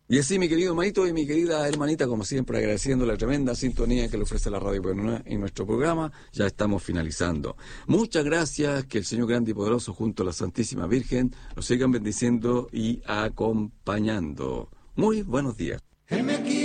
Y así, mi querido Maito y mi querida hermanita, como siempre, agradeciendo la tremenda sintonía que le ofrece la Radio Puebla en nuestro programa, ya estamos finalizando. Muchas gracias, que el Señor grande y poderoso junto a la Santísima Virgen nos sigan bendiciendo y acompañando. Muy buenos días.